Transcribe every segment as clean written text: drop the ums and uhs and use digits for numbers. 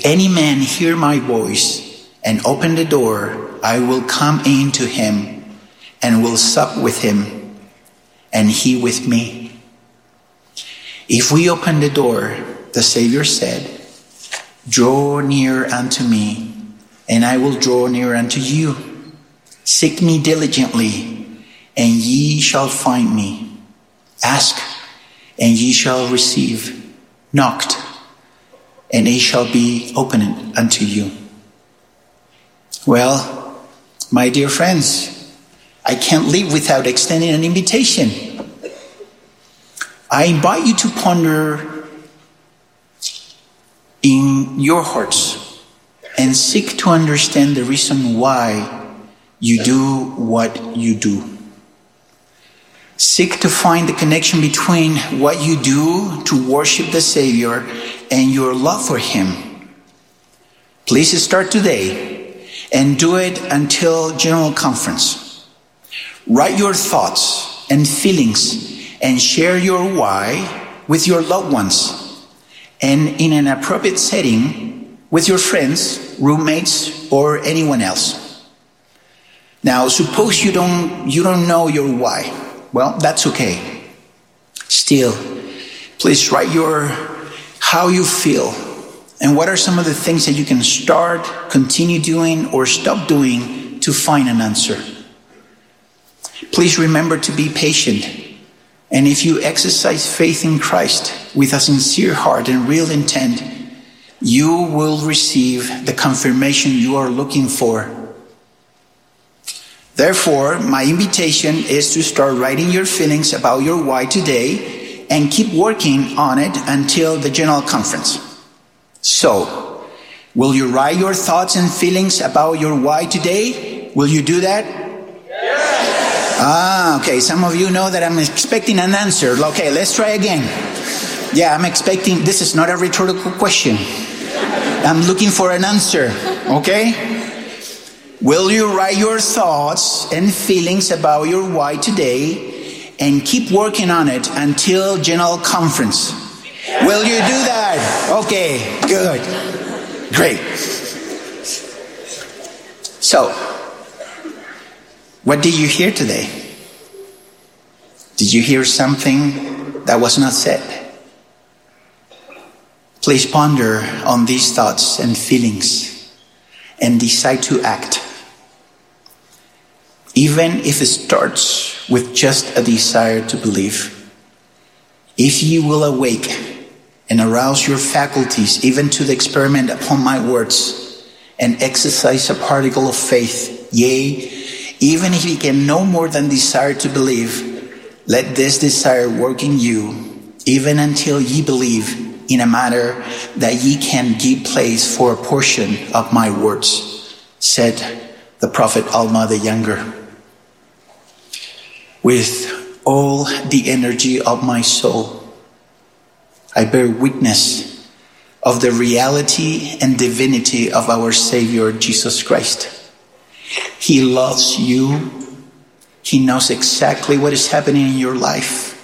If any man hear my voice and open the door, I will come in to him and will sup with him and he with me. If we open the door, the Savior said, draw near unto me, and I will draw near unto you. Seek me diligently, and ye shall find me. Ask, and ye shall receive. Knock, and it shall be opened unto you. Well, my dear friends, I can't leave without extending an invitation. I invite you to ponder in your hearts and seek to understand the reason why you do what you do. Seek to find the connection between what you do to worship the Savior and your love for Him. Please start today and do it until General Conference. Write your thoughts and feelings and share your why with your loved ones and in an appropriate setting with your friends, roommates, or anyone else. Now, suppose you don't know your why. Well, that's okay. Still, please write how you feel and what are some of the things that you can start, continue doing, or stop doing to find an answer. Please remember to be patient. And if you exercise faith in Christ with a sincere heart and real intent, you will receive the confirmation you are looking for. Therefore, my invitation is to start writing your feelings about your why today and keep working on it until the General Conference. So, will you write your thoughts and feelings about your why today? Will you do that? Okay, some of you know that I'm expecting an answer. Okay, let's try again. Yeah, I'm expecting, this is not a rhetorical question. I'm looking for an answer, okay? Will you write your thoughts and feelings about your why today and keep working on it until General Conference? Will you do that? Okay, good. Great. So, what did you hear today? Did you hear something that was not said? Please ponder on these thoughts and feelings and decide to act. Even if it starts with just a desire to believe. If you will awake and arouse your faculties even to the experiment upon my words and exercise a particle of faith, yea, even if you can no more than desire to believe, let this desire work in you, even until ye believe in a matter that ye can give place for a portion of my words, said the prophet Alma the Younger. With all the energy of my soul, I bear witness of the reality and divinity of our Savior Jesus Christ. He loves you. He knows exactly what is happening in your life.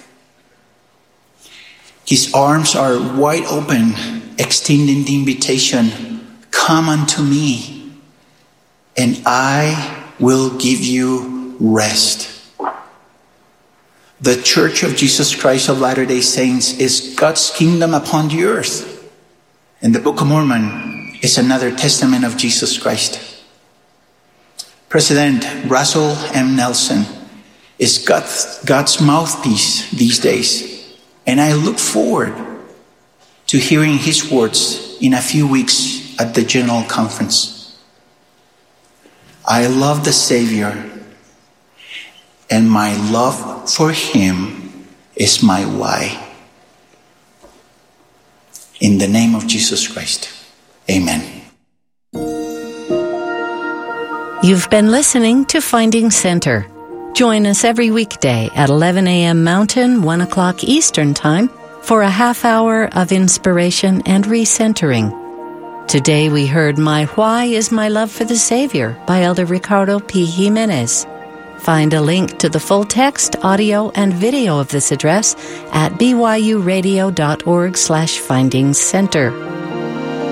His arms are wide open, extending the invitation, come unto me, and I will give you rest. The Church of Jesus Christ of Latter-day Saints is God's kingdom upon the earth. And the Book of Mormon is another testament of Jesus Christ. President Russell M. Nelson is God's mouthpiece these days. And I look forward to hearing his words in a few weeks at the General Conference. I love the Savior, and my love for him is my why. In the name of Jesus Christ, amen. You've been listening to Finding Center. Join us every weekday at 11 a.m. Mountain, 1 o'clock Eastern Time for a half hour of inspiration and recentering. Today we heard My Why is My Love for the Savior by Elder Ricardo P. Jimenez. Find a link to the full text, audio, and video of this address at byuradio.org/findingcenter.